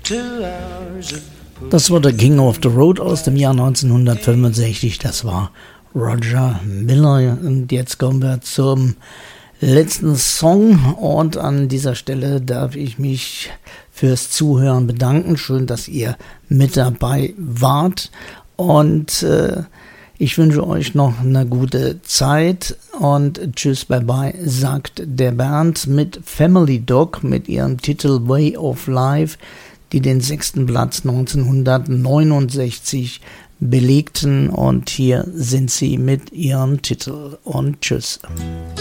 Das war der King of the Road aus dem Jahr 1965. Das war Roger Miller. Und jetzt kommen wir zum letzten Song. Und an dieser Stelle darf ich mich fürs Zuhören bedanken. Schön, dass ihr mit dabei wart. Und ich wünsche euch noch eine gute Zeit. Und tschüss, bye bye, sagt der Bernd mit Family Dog mit ihrem Titel Way of Life, die den 6. Platz 1969 belegten. Und hier sind sie mit ihrem Titel. Und tschüss.